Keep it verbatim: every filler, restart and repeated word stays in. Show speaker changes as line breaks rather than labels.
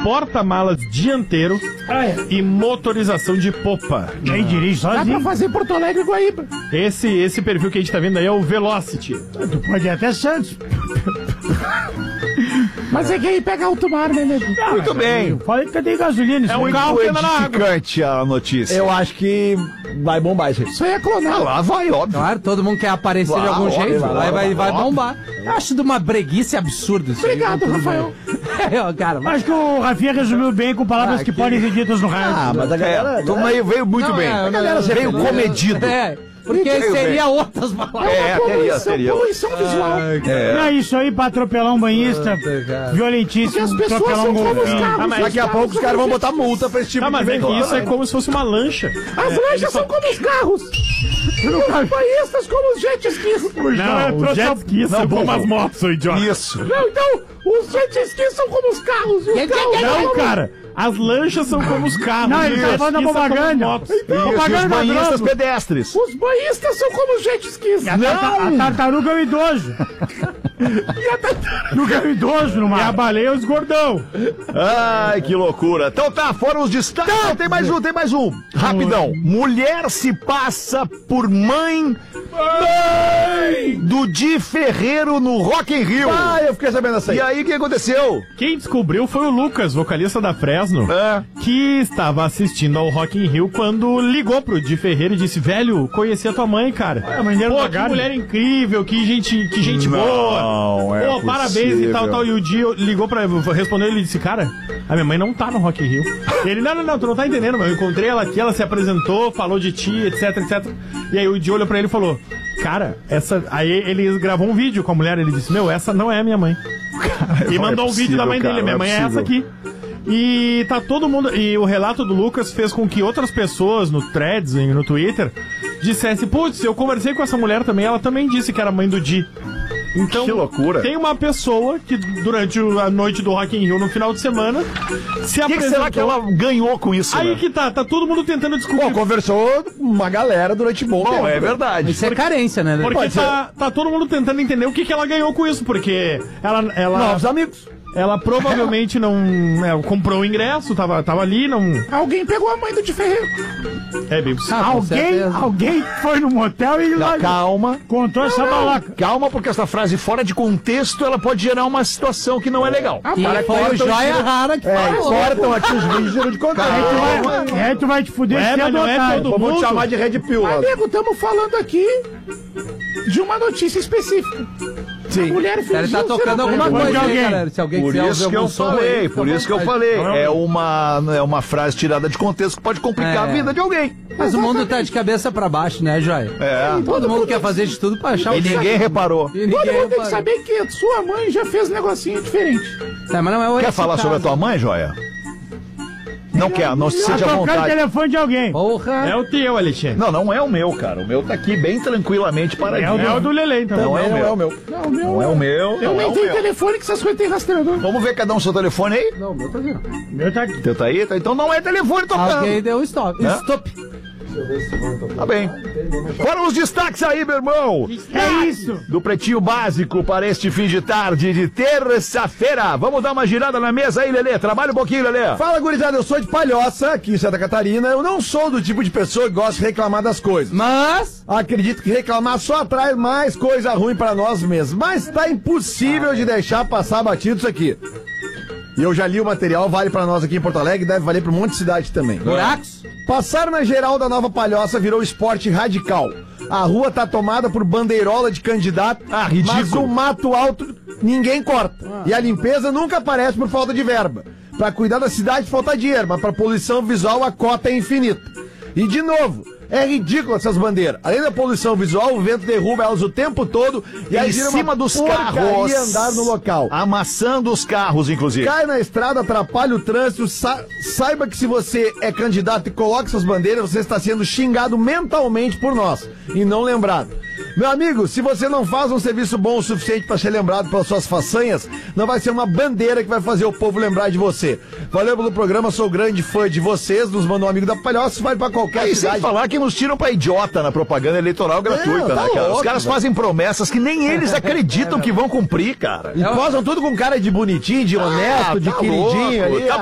porta-malas dianteiro
Ai.
e motorização de popa.
Quem dirige sozinho?
Dá pra fazer Porto Alegre e Guaíba.
Esse, esse perfil que a gente tá vendo aí é o Velocity.
Tu pode ir até Santos.
Mas é que aí pega alto mar, né, nego?
Muito bem.
Falei que tem gasolina.
É um
Muito
carro que anda na água.
edificante a notícia.
Eu acho que vai bombar isso aí.
Isso aí é
Ah,
clonado.
lá vai, óbvio.
Claro, todo mundo quer aparecer de
Vai,
algum
óbvio,
jeito,
vai,
vai, vai,
vai,
vai
óbvio.
bombar. Eu acho de uma breguice absurda isso aí.
Obrigado, Rafael.
É, ó, cara, mas...
Acho que o Rafinha resumiu bem com palavras
Ah,
que
que-
podem ser ditas no rádio.
Ah, mas a galera...
É, tu veio, veio muito
Não,
bem.
é,
a
não,
galera
não,
veio
não,
comedido.
É, porque
Veio
seria
bem.
outras palavras.
É, teria, teria.
Poluição visual.
É.
Não é isso aí pra atropelar um banhista
cara.
violentíssimo,
Porque as pessoas
atropelar um
são como os
golfinho.
carros.
Ah, mas
Daqui a pouco os caras vão botar multa pra esse tipo
Tá, mas
de
é que
veículo.
isso é como se fosse uma lancha.
As lanchas são como os carros. Os banhistas como os jet skis.
Não, os jet skis são como as motos, seu idiota.
Isso.
Não, então, os jet skis são como os carros. E os carros são
Não,
como-
cara. As lanchas são como os carros.
Não, ele
e
tá
os
falando da
skis são como as
propaganda.
motos.
Isso, e os
Propaganda
banhistas
Globo.
pedestres.
Os banhistas são como os jet skis.
A, tarta- a tartaruga é o idoso. E a tartaruga é o idoso no
E a
mar.
baleia é os gordão.
Ai, que loucura. Então tá, foram os destaques. Não, tem mais um, tem mais um. Rapidão. Mulher se passa por mãe, mãe do Di Ferreiro no Rock in Rio.
Ah, eu fiquei sabendo dessa aí.
E aí, o que aconteceu?
Quem descobriu foi o Lucas, vocalista da Fresno,
É.
que estava assistindo ao Rock in Rio quando ligou pro Di Ferreiro e disse: velho, conheci a tua mãe, cara.
a mãe dele
Pô,
do
que
Garo.
mulher incrível, que gente, que gente
Não,
boa.
é
Pô, parabéns e tal,
possível.
tal. E o Di ligou pra respondeu ele disse: cara, a minha mãe não tá no Rock in Rio. Ele, não, não, não, tu não tá entendendo, mas eu encontrei ela aqui, ela se apresentou, falou de ti, etc, etc. E aí o Di olhou pra ele e falou: cara, essa. Aí ele gravou um vídeo com a mulher, ele disse: meu, essa não é a minha mãe. E
Não
mandou
é
um vídeo da mãe
possível,
dele, minha
cara,
mãe
não
é
é
essa aqui. E tá todo mundo. E o relato do Lucas fez com que outras pessoas no Threads e no Twitter dissessem: putz, eu conversei com essa mulher também, ela também disse que era mãe do Di. Então,
Que loucura.
tem uma pessoa que durante o- a noite do Rock in Rio no final de semana se
O que, que
apresentou.
será que ela ganhou com isso?
Aí
né?
que tá, tá todo mundo tentando descobrir.
Pô, conversou uma galera durante bom tempo.
Bom, é verdade.
Isso é carência, né?
Porque
pode
tá, tá todo mundo tentando entender o que, que ela ganhou com isso, porque ela, ela,
Novos amigos.
ela provavelmente não né, comprou o ingresso, tava, tava ali, não.
Alguém pegou a mãe do Di Ferreiro.
É bem possível.
Ah, com
Alguém,
certeza.
alguém foi no motel e lá
Calma.
contou essa balaca.
Calma, porque essa frase fora de contexto, ela pode gerar uma situação que não é legal.
Ah,
E
para
foi
com
o
isso.
joia rara que
É,
falou.
cortam aqui os vídeos de
Aí tu
contato.
vai, aí tu vai te fuder
Ué,
se
mas não é
adotar.
todo
Vamos
mundo.
te chamar de Red Pill. ó.
Amigo, estamos falando aqui de uma notícia específica.
Sim.
A mulher
Ele
fingiu
tá
ser
tocando
a mãe.
alguma
Foi de
coisa aí,
alguém.
galera. Se alguém
Por
quiser
isso
ouvir
que eu
algum som
falei,
aí,
por
fica à
isso que eu
vontade.
falei. É uma, é uma frase tirada de contexto que pode complicar
É.
a vida de alguém.
Mas o mundo tá de cabeça pra baixo, né, Joia?
É.
Todo mundo quer fazer de tudo pra achar
E
o
ninguém reparou.
E
Todo
ninguém
mundo tem que
repara.
saber que a sua mãe já fez um negocinho diferente.
É, mas não é
Quer
esse
falar sobre a
caso.
tua mãe, Joia? Não quer, não se
Tá
sente à
tocando o
vontade.
telefone de alguém.
Porra.
É o teu, Alexandre.
Não, não é o meu, cara. O meu tá aqui bem tranquilamente
É
paradinho.
o do, é o do Lelê, então.
Não é o
Não
meu.
é o meu.
Não, o meu.
Não é o meu.
Eu
Não é
nem
o
tenho
meu.
telefone que essas coisas tem rastreador.
Vamos ver cada um seu telefone aí?
Não, meu tá aqui.
Meu tá aqui.
Teu tá aí? Tá- Então não é telefone tocando.
Alguém deu stop.
Né?
Stop.
Tá bem. Foram os destaques aí, meu irmão.
É isso.
Do Pretinho Básico para este fim de tarde de terça-feira. Vamos dar uma girada na mesa aí, Lelê. Trabalha um pouquinho, Lelê.
Fala, gurizada, eu sou de Palhoça, aqui em Santa Catarina. Eu não sou do tipo de pessoa que gosta de reclamar das coisas.
Mas...
Acredito que reclamar só traz mais coisa ruim pra nós mesmos. Mas tá impossível de deixar passar batido isso aqui. E eu já li o material, vale pra nós aqui em Porto Alegre, deve valer pra um monte de cidade também.
Buracos?
Passar na geral da Nova Palhoça virou esporte radical. A rua tá tomada por bandeirola de candidato,
Ah, ridículo.
mas o mato alto ninguém corta. E a limpeza nunca aparece por falta de verba. Pra cuidar da cidade falta dinheiro, mas pra poluição visual a cota é infinita. E de novo, é ridículo essas bandeiras. Além da poluição visual, o vento derruba elas o tempo todo e aí
Em
vira
cima
uma
dos
porcaria
carros.
andar no local.
Amassando os carros, inclusive.
Cai na estrada, atrapalha o trânsito. Sa- saiba que se você é candidato e coloca essas bandeiras, você está sendo xingado mentalmente por nós e não lembrado. Meu amigo, se você não faz um serviço bom o suficiente para ser lembrado pelas suas façanhas, não vai ser uma bandeira que vai fazer o povo lembrar de você. Valeu pelo programa, sou grande fã de vocês, nos mandou um amigo da Palhoça, vai para qualquer
Aí, sem
cidade.
falar que nos tiram pra idiota na propaganda eleitoral gratuita,
tá
né, cara? Os
louco,
caras
velho.
fazem promessas que nem eles acreditam que vão cumprir, cara.
E posam tudo com cara de bonitinho, de honesto, de
tá
queridinho
louco,
ali.
tá